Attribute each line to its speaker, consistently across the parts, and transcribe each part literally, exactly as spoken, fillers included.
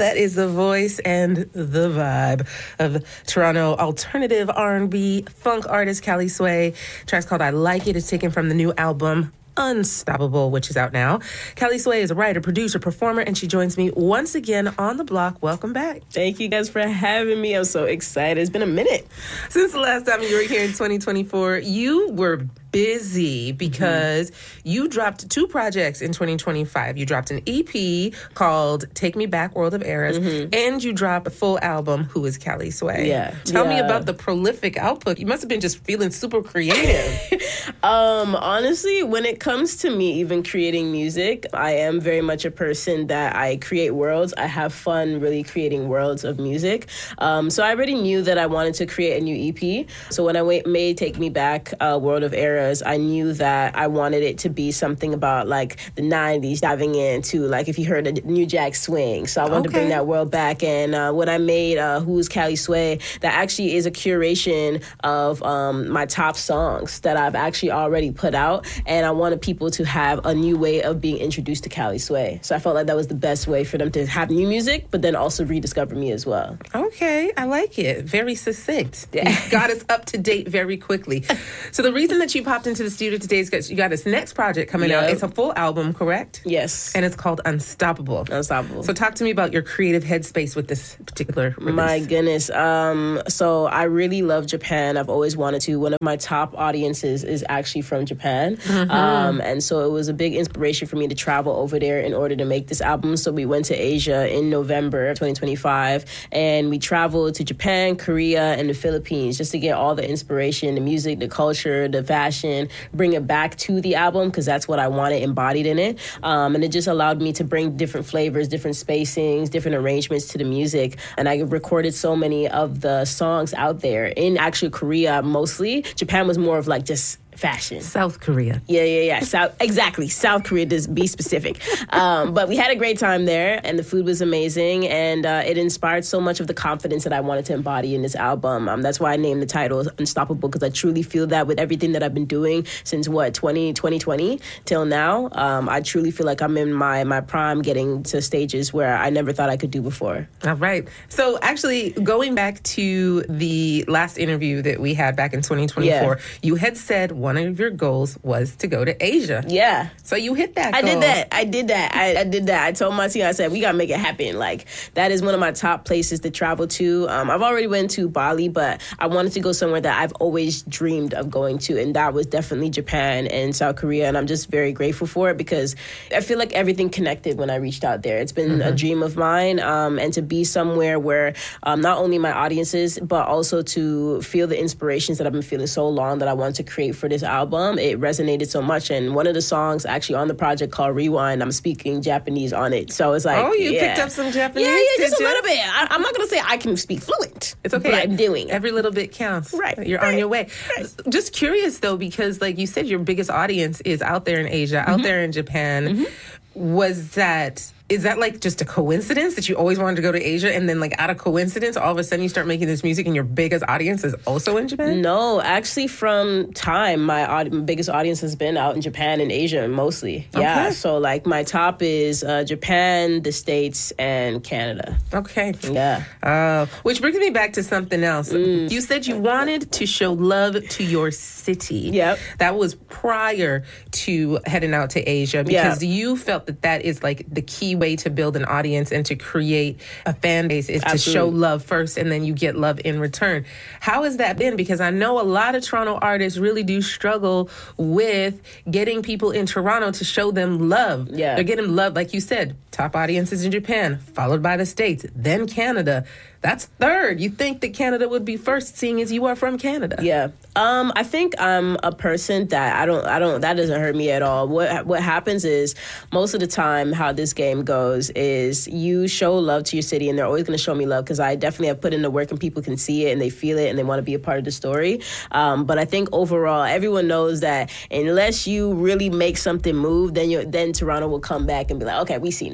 Speaker 1: that is the voice and the vibe of Toronto alternative R and B funk artist Cali Sway. The track's called I Like It. It's taken from the new album Unstoppable, which is out now. Cali Sway is a writer, producer, performer, and she joins me once again on the block. Welcome back.
Speaker 2: Thank you guys for having me. I'm so excited. It's been a minute.
Speaker 1: Since the last time you were here in twenty twenty-four, you were busy because mm-hmm. you dropped two projects in twenty twenty-five. You dropped an E P called Take Me Back, World of Eras, mm-hmm. and you dropped a full album, Who is Cali Sway?
Speaker 2: Yeah.
Speaker 1: Tell
Speaker 2: yeah.
Speaker 1: me about the prolific output. You must have been just feeling super creative.
Speaker 2: um, honestly, when it comes to me even creating music, I am very much a person that I create worlds. I have fun really creating worlds of music. Um, so I already knew that I wanted to create a new E P. So when I wait, made Take Me Back, uh, World of Eras, I knew that I wanted it to be something about like the nineties, diving into like if you heard a New Jack Swing. So I wanted okay. to bring that world back. And uh, when I made uh, Who's Cali Sway, that actually is a curation of um, my top songs that I've actually already put out. And I wanted people to have a new way of being introduced to Cali Sway. So I felt like that was the best way for them to have new music, but then also rediscover me as well.
Speaker 1: Okay, I like it. Very succinct. Yeah. You got us up to date very quickly. So the reason that you popped into the studio today is because you got this next project coming yep. out. It's a full album, correct?
Speaker 2: Yes.
Speaker 1: And it's called Unstoppable.
Speaker 2: Unstoppable.
Speaker 1: So talk to me about your creative headspace with this particular release.
Speaker 2: My goodness. Um, so I really love Japan. I've always wanted to. One of my top audiences is actually from Japan. Mm-hmm. Um, and so it was a big inspiration for me to travel over there in order to make this album. So we went to Asia in November of twenty twenty-five, and we traveled to Japan, Korea, and the Philippines just to get all the inspiration, the music, the culture, the fashion, bring it back to the album because that's what I wanted embodied in it. Um, and it just allowed me to bring different flavors, different spacings, different arrangements to the music. And I recorded so many of the songs out there. In actually Korea, mostly. Japan was more of like just fashion.
Speaker 1: South Korea.
Speaker 2: Yeah, yeah, yeah. South, exactly. South Korea, to be specific. Um, but we had a great time there, and the food was amazing, and uh, it inspired so much of the confidence that I wanted to embody in this album. Um, that's why I named the title Unstoppable, because I truly feel that with everything that I've been doing since, what, twenty twenty till now, um, I truly feel like I'm in my, my prime, getting to stages where I never thought I could do before.
Speaker 1: All right. So actually, going back to the last interview that we had back in twenty twenty-four, yeah. you had said one of your goals was to go to Asia.
Speaker 2: Yeah.
Speaker 1: So you hit that
Speaker 2: I
Speaker 1: goal.
Speaker 2: did that. I did that. I, I did that. I told my team, I said, we got to make it happen. Like, that is one of my top places to travel to. Um, I've already went to Bali, but I wanted to go somewhere that I've always dreamed of going to, and that was definitely Japan and South Korea, and I'm just very grateful for it because I feel like everything connected when I reached out there. It's been mm-hmm. a dream of mine, um, and to be somewhere where um, not only my audiences, but also to feel the inspirations that I've been feeling so long that I wanted to create for this album, it resonated so much. And one of the songs actually on the project called Rewind, I'm speaking Japanese on it. So it's like,
Speaker 1: oh, you
Speaker 2: yeah.
Speaker 1: picked up some Japanese?
Speaker 2: Yeah, yeah, just
Speaker 1: you?
Speaker 2: a little bit. I, I'm not going to say I can speak fluent.
Speaker 1: It's okay.
Speaker 2: But I'm doing it.
Speaker 1: Every little bit counts.
Speaker 2: Right.
Speaker 1: You're
Speaker 2: right,
Speaker 1: on your way.
Speaker 2: Right.
Speaker 1: Just curious, though, because like you said, your biggest audience is out there in Asia, mm-hmm. out there in Japan. Mm-hmm. Was that... Is that like just a coincidence that you always wanted to go to Asia and then like out of coincidence, all of a sudden you start making this music and your biggest audience is also in Japan?
Speaker 2: No, actually from time, my, aud- my biggest audience has been out in Japan and Asia mostly. Okay. Yeah, so like my top is uh, Japan, the States, and Canada.
Speaker 1: Okay.
Speaker 2: Yeah.
Speaker 1: Uh, which brings me back to something else. Mm. You said you wanted to show love to your city.
Speaker 2: Yep.
Speaker 1: That was prior to heading out to Asia because
Speaker 2: yep.
Speaker 1: you felt that that is like the key way to build an audience and to create a fan base is Absolutely. To show love first and then you get love in return. How has that been? Because I know a lot of Toronto artists really do struggle with getting people in Toronto to show them love.
Speaker 2: Yeah.
Speaker 1: They're getting love, like you said, top audiences in Japan, followed by the States, then Canada. That's third. You think that Canada would be first, seeing as you are from Canada.
Speaker 2: Yeah. Um, I think I'm a person that I don't, I don't, that doesn't hurt me at all. What what happens is most of the time how this game goes is you show love to your city and they're always going to show me love because I definitely have put in the work and people can see it and they feel it and they want to be a part of the story. Um, but I think overall, everyone knows that unless you really make something move, then you then Toronto will come back and be like, okay, we seen it.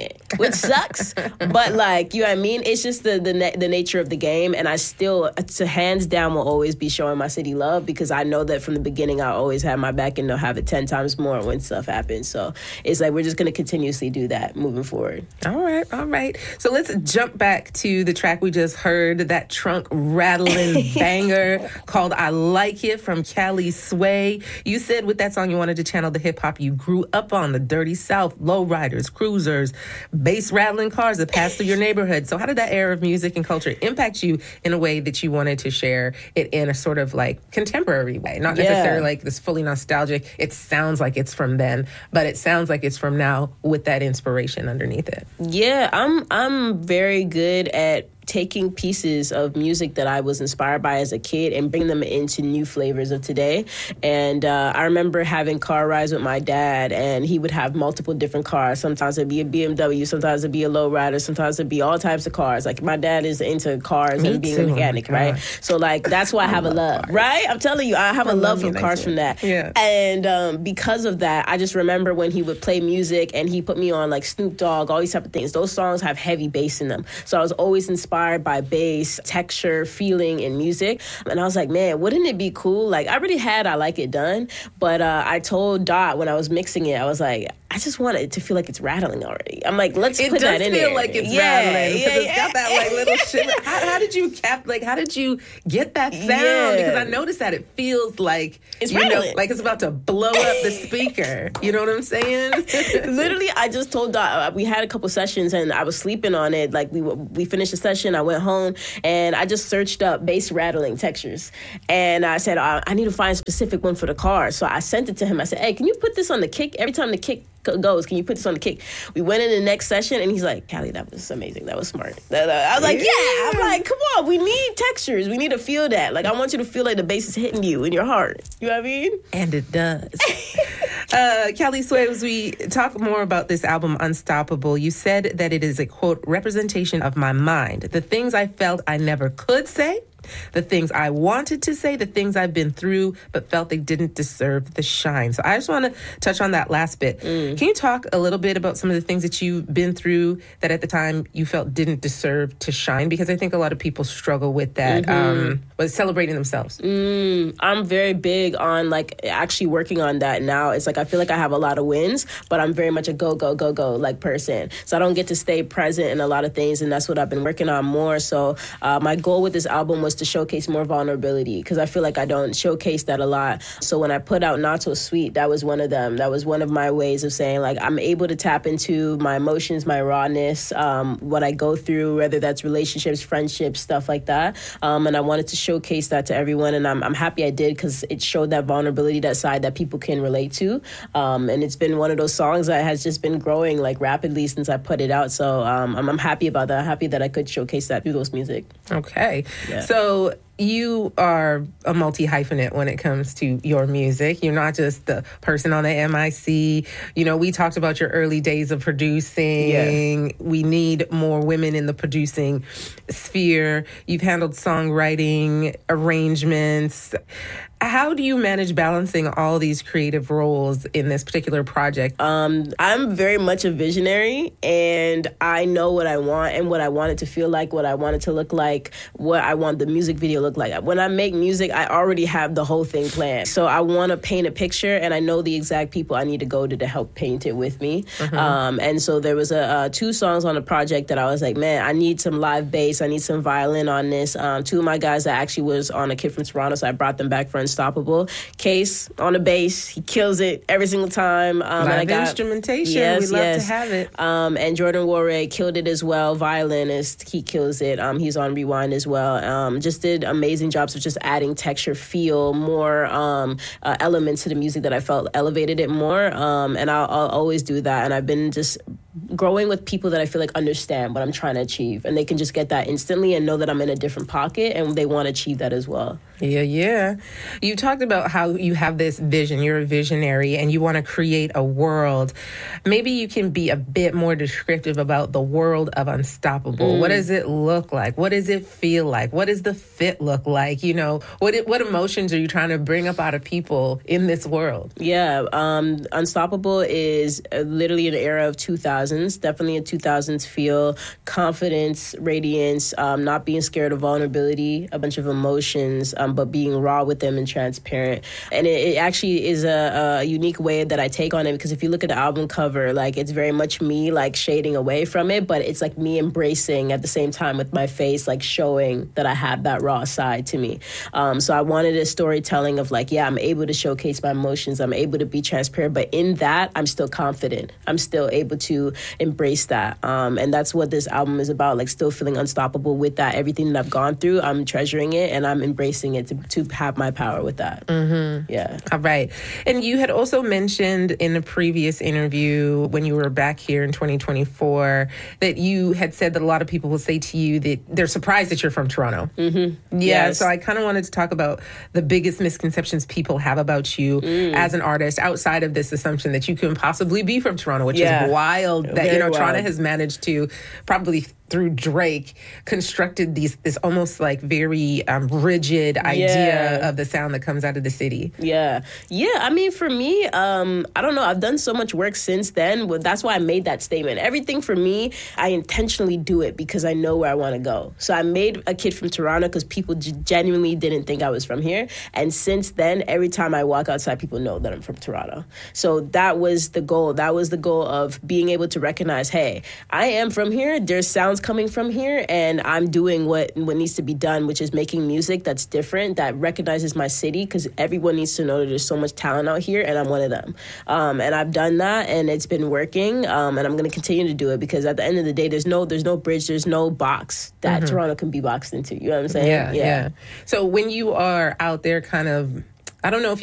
Speaker 2: it, which sucks. But like, you know what I mean? It's just the the, na- the nature of the game. And I still, to hands down, will always be showing my city love because I know that from the beginning, I always have my back and they'll have it ten times more when stuff happens. So it's like, we're just going to continuously do that moving forward.
Speaker 1: All right. All right. So let's jump back to the track we just heard, that trunk rattling banger called I Like It from Cali Sway. You said with that song you wanted to channel the hip hop you grew up on, the dirty South, lowriders, cruisers, bass rattling cars that pass through your neighborhood. So how did that era of music and culture impact you in a way that you wanted to share it in a sort of like contemporary way? Not necessarily yeah. like this fully nostalgic. It sounds like it's from then, but it sounds like it's from now with that inspiration underneath it.
Speaker 2: Yeah, I'm I'm very good at taking pieces of music that I was inspired by as a kid and bring them into new flavors of today. And uh, I remember having car rides with my dad, and he would have multiple different cars. Sometimes it'd be a B M W, sometimes it'd be a lowrider, sometimes it'd be all types of cars. Like, my dad is into cars Me and being too. a mechanic, oh right? So, like, that's why I have I a love, cars. right? I'm telling you, I have I a love for cars from that.
Speaker 1: Yeah.
Speaker 2: And um, because of that, I just remember when he would play music and he put me on, like, Snoop Dogg, all these type of things. Those songs have heavy bass in them. So I was always inspired by bass, texture, feeling in music. And I was like, man, wouldn't it be cool? Like, I already had I Like It done, but uh, I told Dot when I was mixing it, I was like, I just want it to feel like it's rattling already. I'm like, let's
Speaker 1: it
Speaker 2: put that in there.
Speaker 1: It does feel like it's
Speaker 2: yeah,
Speaker 1: rattling because
Speaker 2: yeah,
Speaker 1: it's got that like little shimmer. How, how did you cap? Like, how did you get that sound?
Speaker 2: Yeah.
Speaker 1: Because I noticed that it feels like
Speaker 2: it's
Speaker 1: you
Speaker 2: rattling.
Speaker 1: know, like it's about to blow up the speaker. You know what I'm saying?
Speaker 2: Literally, I just told Dot, we had a couple sessions and I was sleeping on it. Like we we finished the session, I went home and I just searched up bass rattling textures, and I said I, I need to find a specific one for the car. So I sent it to him. I said, hey, can you put this on the kick? Every time the kick goes, can you put this on the kick? We went in the next session and he's like, Callie, that was amazing. That was smart. I was like, yeah. yeah. I'm like, come on, we need textures. We need to feel that. Like, I want you to feel like the bass is hitting you in your heart. You know what I mean?
Speaker 1: And it does. uh, Cali Sway, as we talk more about this album, Unstoppable, you said that it is a, quote, representation of my mind. The things I felt I never could say, the things I wanted to say, the things I've been through, but felt they didn't deserve the shine. So I just want to touch on that last bit. Mm. Can you talk a little bit about some of the things that you've been through that at the time you felt didn't deserve to shine? Because I think a lot of people struggle with that, mm-hmm. um, with celebrating themselves.
Speaker 2: Mm, I'm very big on like actually working on that now. It's like I feel like I have a lot of wins, but I'm very much a go, go, go, go like person. So I don't get to stay present in a lot of things, and that's what I've been working on more. So uh, my goal with this album was to showcase more vulnerability because I feel like I don't showcase that a lot. So when I put out Not So Sweet, that was one of them. That was one of my ways of saying like I'm able to tap into my emotions, my rawness, um, what I go through, whether that's relationships, friendships, stuff like that. Um, and I wanted to showcase that to everyone, and I'm, I'm happy I did because it showed that vulnerability, that side that people can relate to. Um, and it's been one of those songs that has just been growing like rapidly since I put it out. So um, I'm, I'm happy about that. I'm happy that I could showcase that through those music.
Speaker 1: Okay.
Speaker 2: Yeah.
Speaker 1: So So you are a multi-hyphenate when it comes to your music. You're not just the person on the M I C. You know, we talked about your early days of producing. Yeah. We need more women in the producing sphere. You've handled songwriting, arrangements. How do you manage balancing all these creative roles in this particular project?
Speaker 2: Um, I'm very much a visionary, and I know what I want and what I want it to feel like, what I want it to look like, what I want the music video to look like. When I make music, I already have the whole thing planned. So I want to paint a picture, and I know the exact people I need to go to to help paint it with me. Mm-hmm. Um, and so there was a, uh, two songs on the project that I was like, man, I need some live bass. I need some violin on this. Um, two of my guys that actually was on A Kid from Toronto, so I brought them back for Unstoppable. Case on the bass, he kills it every single time. Um,
Speaker 1: Live
Speaker 2: and I got,
Speaker 1: instrumentation,
Speaker 2: yes,
Speaker 1: we love
Speaker 2: yes.
Speaker 1: to have it.
Speaker 2: Um, and Jordan Warray killed it as well. Violinist, he kills it. Um, he's on Rewind as well. Um, just did amazing jobs of just adding texture, feel, more um, uh, elements to the music that I felt elevated it more. Um, and I'll, I'll always do that. And I've been just growing with people that I feel like understand what I'm trying to achieve, and they can just get that instantly and know that I'm in a different pocket, and they want to achieve that as well.
Speaker 1: Yeah, yeah. You talked about how you have this vision. You're a visionary, and you want to create a world. Maybe you can be a bit more descriptive about the world of Unstoppable. Mm. What does it look like? What does it feel like? What does the fit look like? You know, what what emotions are you trying to bring up out of people in this world?
Speaker 2: Yeah, um, Unstoppable is literally an era of two thousands. thousands, definitely a two thousands feel, confidence, radiance, um, not being scared of vulnerability, a bunch of emotions, um, but being raw with them and transparent. And it, it actually is a, a unique way that I take on it, because if you look at the album cover, like it's very much me like shading away from it, but it's like me embracing at the same time with my face, like showing that I have that raw side to me. Um, so I wanted a storytelling of like, yeah, I'm able to showcase my emotions, I'm able to be transparent, but in that, I'm still confident. I'm still able to embrace that. Um, and that's what this album is about, like still feeling unstoppable with that. Everything that I've gone through, I'm treasuring it and I'm embracing it to, to have my power with that.
Speaker 1: Mm-hmm.
Speaker 2: Yeah.
Speaker 1: All right. And you had also mentioned in a previous interview when you were back here in twenty twenty-four that you had said that a lot of people will say to you that they're surprised that you're from Toronto.
Speaker 2: Mm-hmm.
Speaker 1: Yeah.
Speaker 2: Yes.
Speaker 1: So I kind of wanted to talk about the biggest misconceptions people have about you mm. as an artist, outside of this assumption that you can possibly be from Toronto, which
Speaker 2: yeah.
Speaker 1: is wild. That,
Speaker 2: Very
Speaker 1: you know,
Speaker 2: wild.
Speaker 1: Toronto has managed to probably through Drake constructed these this almost like very um, rigid idea
Speaker 2: Yeah.
Speaker 1: of the sound that comes out of the city.
Speaker 2: Yeah. Yeah. I mean, for me, um, I don't know. I've done so much work since then. But that's why I made that statement. Everything for me, I intentionally do it because I know where I want to go. So I made A Kid from Toronto because people g- genuinely didn't think I was from here. And since then, every time I walk outside, people know that I'm from Toronto. So that was the goal. That was the goal of being able to recognize, hey, I am from here. There's sounds coming from here, and I'm doing what what needs to be done, which is making music that's different, that recognizes my city, because everyone needs to know that there's so much talent out here, and I'm one of them. Um, and I've done that, and it's been working, um, and I'm going to continue to do it, because at the end of the day, there's no there's no bridge, there's no box that mm-hmm. Toronto can be boxed into. You know what I'm saying?
Speaker 1: Yeah, yeah. yeah. So when you are out there kind of, I don't know if